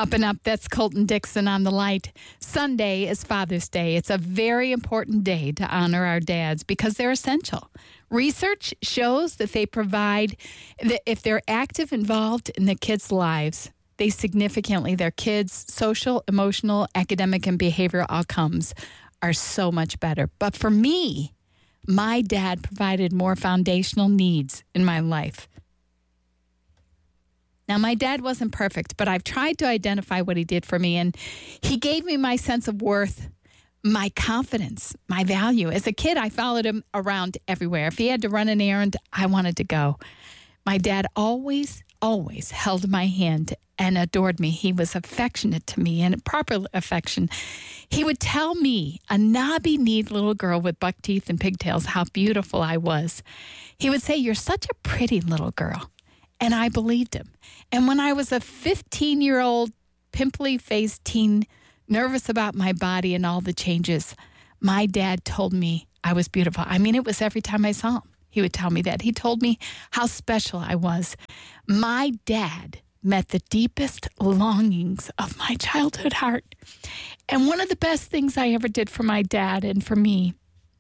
Up and up, that's Colton Dixon on the Light. Sunday is Father's Day. It's a very important day to honor our dads because they're essential. Research shows that they provide, that if they're active, involved in the kids' lives, they significantly, their kids' social, emotional, academic, and behavioral outcomes are so much better. But for me, my dad provided more foundational needs in my life. Now, my dad wasn't perfect, but I've tried to identify what he did for me, and he gave me my sense of worth, my confidence, my value. As a kid, I followed him around everywhere. If he had to run an errand, I wanted to go. My dad always held my hand and adored me. He was affectionate to me, and proper affection. He would tell me, a knobby, neat little girl with buck teeth and pigtails, how beautiful I was. He would say, "You're such a pretty little girl." And I believed him. And when I was a 15-year-old, pimply-faced teen, nervous about my body and all the changes, my dad told me I was beautiful. I mean, it was every time I saw him. He would tell me that. He told me how special I was. My dad met the deepest longings of my childhood heart. And one of the best things I ever did for my dad and for me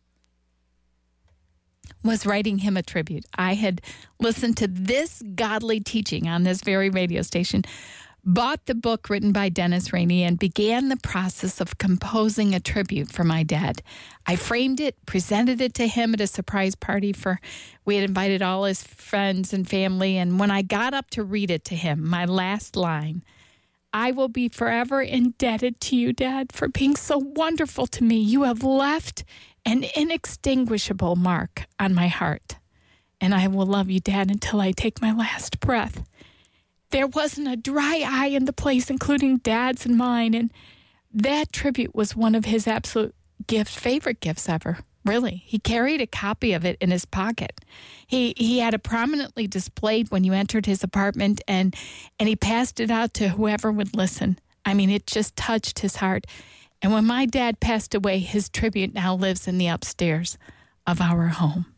was writing him a tribute. I had listened to this godly teaching on this very radio station, bought the book written by Dennis Rainey, and began the process of composing a tribute for my dad. I framed it, presented it to him at a surprise party we had invited all his friends and family, and when I got up to read it to him, my last line, "I will be forever indebted to you, Dad, for being so wonderful to me. You have left an inextinguishable mark on my heart, and I will love you, Dad, until I take my last breath." There wasn't a dry eye in the place, including Dad's and mine, and that tribute was one of his absolute favorite gifts ever. Really, he carried a copy of it in his pocket. He had it prominently displayed when you entered his apartment, and he passed it out to whoever would listen. I mean, it just touched his heart. And when my dad passed away, his tribute now lives in the upstairs of our home.